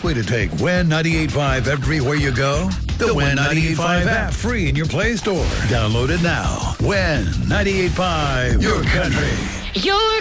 best way to take Win 98.5 everywhere you go? The Win 98.5 app, free in your Play Store. Download it now. Win 98.5, your country. Your